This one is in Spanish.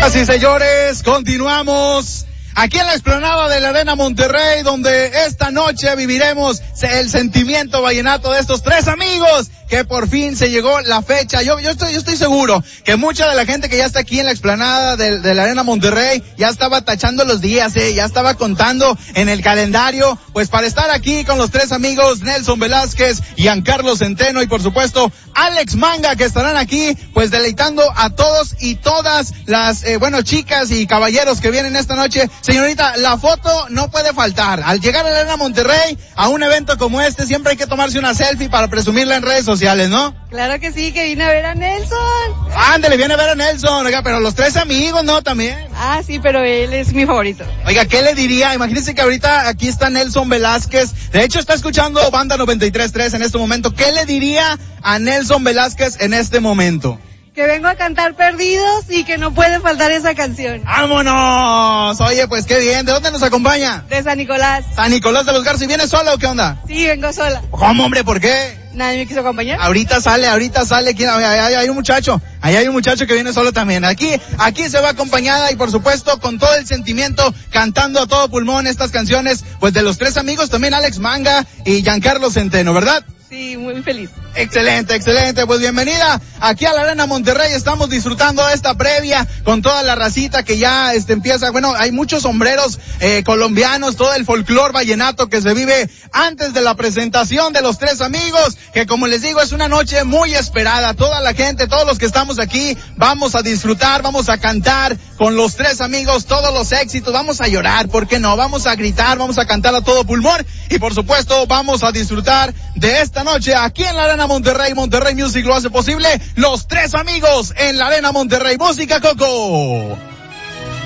Señoras y señores, continuamos aquí en la explanada de la Arena Monterrey, donde esta noche viviremos el sentimiento vallenato de estos tres amigos, que por fin se llegó la fecha. Yo estoy seguro que mucha de la gente que ya está aquí en la explanada de la Arena Monterrey ya estaba tachando los días, ya estaba contando en el calendario, pues para estar aquí con los tres amigos, Nelson Velázquez, Giancarlo Centeno y por supuesto Alex Manga, que estarán aquí pues deleitando a todos y todas las chicas y caballeros que vienen esta noche. Señorita, la foto no puede faltar. Al llegar a la Arena Monterrey, a un evento como este, siempre hay que tomarse una selfie para presumirla en redes sociales, ¿no? Claro que sí, que vine a ver a Nelson. Ándale, viene a ver a Nelson, oiga, pero los tres amigos, ¿no? También. Ah, sí, pero él es mi favorito. Oiga, ¿qué le diría? Imagínense que ahorita aquí está Nelson Velázquez, de hecho está escuchando Banda 93.3 en este momento. ¿Qué le diría a Nelson Velázquez en este momento? Que vengo a cantar Perdidos y que no puede faltar esa canción. ¡Vámonos! Oye, pues qué bien. ¿De dónde nos acompaña? De San Nicolás. San Nicolás de los Garza. ¿Y viene sola o qué onda? Sí, vengo sola. ¿Cómo, hombre? ¿Por qué? Nadie me quiso acompañar. Ahorita sale. ¿Quién? Ahí hay un muchacho. Ahí hay un muchacho que viene solo también. Aquí se va acompañada y por supuesto con todo el sentimiento, cantando a todo pulmón estas canciones, pues de los tres amigos, también Alex Manga y Giancarlo Centeno, ¿verdad? Sí, muy feliz. Excelente. Pues bienvenida aquí a la Arena Monterrey. Estamos disfrutando de esta previa con toda la racita que ya empieza. Bueno, hay muchos sombreros colombianos, todo el folclor vallenato que se vive antes de la presentación de los tres amigos, que como les digo es una noche muy esperada. Toda la gente, todos los que estamos aquí, vamos a disfrutar, vamos a cantar con los tres amigos todos los éxitos, vamos a llorar, ¿por qué no? Vamos a gritar, vamos a cantar a todo pulmón y por supuesto vamos a disfrutar de esta noche aquí en la Arena Monterrey. Monterrey Music lo hace posible. Los tres amigos en la Arena Monterrey. Música, Coco.